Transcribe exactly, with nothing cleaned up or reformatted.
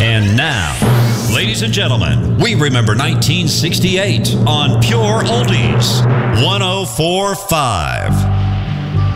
And now, ladies and gentlemen, we remember nineteen sixty-eight on Pure Oldies one oh four point five.